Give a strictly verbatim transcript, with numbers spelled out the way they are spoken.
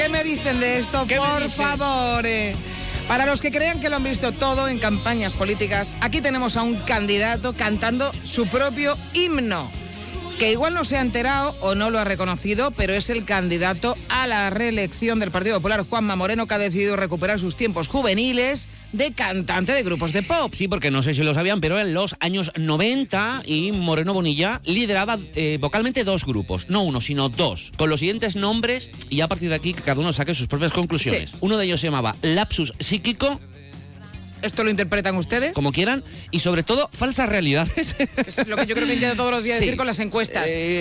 ¿Qué me dicen de esto? Por favor. Eh. Para los que crean que lo han visto todo en campañas políticas, aquí tenemos a un candidato cantando su propio himno, que igual no se ha enterado o no lo ha reconocido, pero es el candidato a la reelección del Partido Popular, Juanma Moreno, que ha decidido recuperar sus tiempos juveniles de cantante de grupos de pop. Sí, porque no sé si lo sabían, pero en los años noventa y Moreno Bonilla lideraba eh, vocalmente dos grupos, no uno, sino dos, con los siguientes nombres, y a partir de aquí que cada uno saque sus propias conclusiones. Sí. Uno de ellos se llamaba Lapsus Psíquico. ¿Esto lo interpretan ustedes? Como quieran, y sobre todo, falsas realidades. Es lo que yo creo que intento todos los días sí. decir con las encuestas. Eh...